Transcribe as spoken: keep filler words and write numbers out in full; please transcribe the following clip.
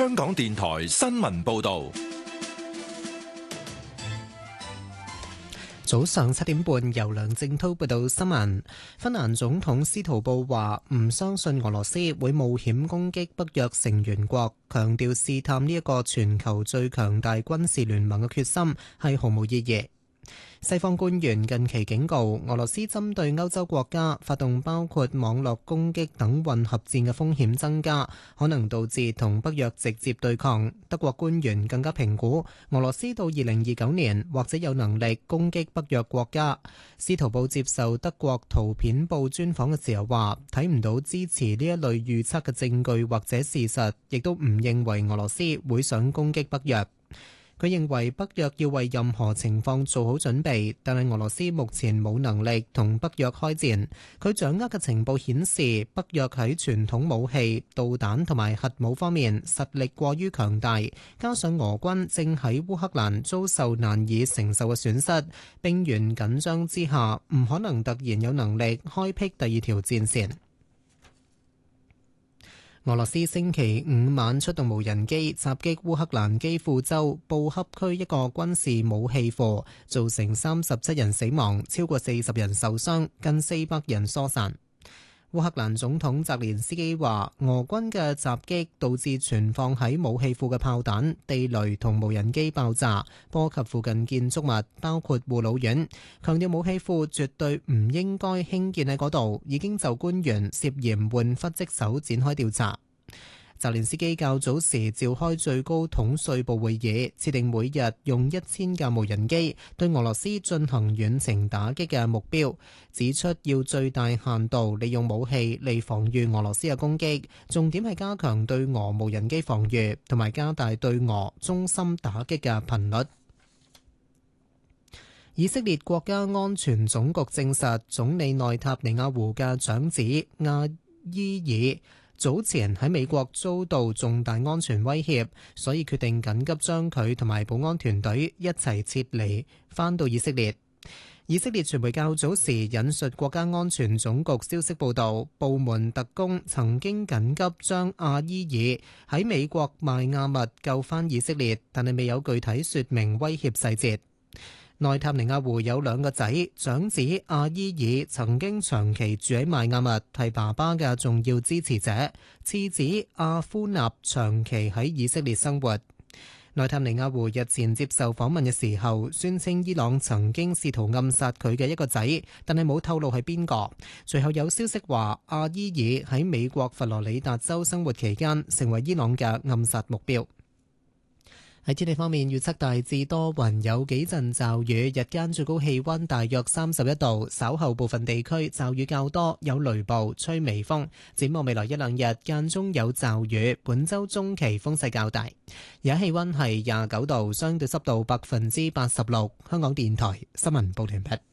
香港電台新聞報道。 早上七點半，由梁正濤報道新聞。芬蘭總統斯圖布話唔相信俄羅斯會冒險攻擊北約成員國，強調試探呢一個全球最強大軍事聯盟嘅決心係毫無意義。西方官員近期警告，俄羅斯針對歐洲國家發動包括網絡攻擊等混合戰嘅風險增加，可能導致同北約直接對抗。德國官員更加評估，俄羅斯到二零二九年或者有能力攻擊北約國家。司徒布接受德國圖片報專訪嘅時候話，睇唔到支持呢一類預測嘅證據或者事實，亦都唔認為俄羅斯會想攻擊北約。佢認為北約要為任何情況做好準備，但係俄羅斯目前冇能力同北約開戰。佢掌握嘅情報顯示，北約喺傳統武器、導彈同埋核武方面實力過於強大，加上俄軍正喺烏克蘭遭受難以承受嘅損失，兵源緊張之下，唔可能突然有能力開闢第二條戰線。俄羅斯星期五晚出動無人機襲擊烏克蘭基輔州布恰區一個軍事武器庫，造成三十七人死亡，超過四十人受傷，近四百人疏散。烏克蘭總統澤連斯基話，俄軍嘅襲擊導致存放喺武器庫嘅炮彈、地雷同無人機爆炸，波及附近建築物，包括護老院。強調武器庫絕對唔應該興建喺嗰度，已經就官員涉嫌玩忽職守展開調查。澤連斯基較早時召開最高統帥部會議，設定每日用一千架無人機對俄羅斯進行遠程打擊嘅目標，指出要最大限度利用武器嚟防禦俄羅斯嘅攻擊，重點係加強對俄無人機防禦，同埋加大對俄中心打擊嘅頻率。以色列國家安全總局證實，總理內塔尼亞胡嘅長子阿伊爾早前喺美國遭到重大安全威脅，所以決定緊急將佢同埋保安團隊一齊撤離，返到以色列。以色列傳媒較早時引述國家安全總局消息報道，部門特工曾經緊急將阿伊爾喺美國邁阿密救返以色列，但係未有具體說明威脅細節。內塔尼亞胡有兩個仔，長子阿伊爾曾經長期住喺邁阿密，係爸爸嘅重要支持者；次子阿夫納長期喺以色列生活。內塔尼亞胡日前接受訪問嘅時候，宣稱伊朗曾經試圖暗殺佢嘅一個仔，但係冇透露係邊個。隨後有消息話，阿伊爾喺美國佛羅里達州生活期間，成為伊朗嘅暗殺目標。喺天氣方面，預測大致多雲，有幾陣驟雨，日間最高氣溫大約三十一度，稍後部分地區驟雨較多，有雷暴，吹微風。展望未來一兩日間中有驟雨，本周中期風勢較大。而家氣溫係廿九度，相對濕度百分之八十六。香港電台新聞報道完畢。